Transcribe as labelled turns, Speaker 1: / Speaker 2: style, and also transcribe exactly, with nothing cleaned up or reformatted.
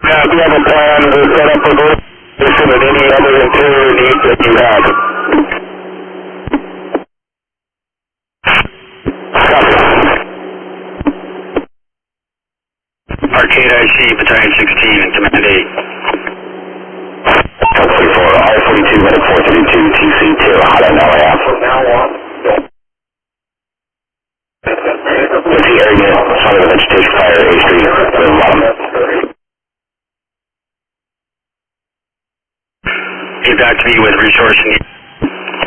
Speaker 1: Yeah, we have a plan. We'll set up a group with any other interior needs that you have. Arcade I C, Battalion sixteen, and Command eight. four forty-four, R forty-two, Medic four thirty-two, T C two, hot on L A F. From now on. What's the area? Son of a vegetation fire, A Street, the bottom. Get back to me with resource and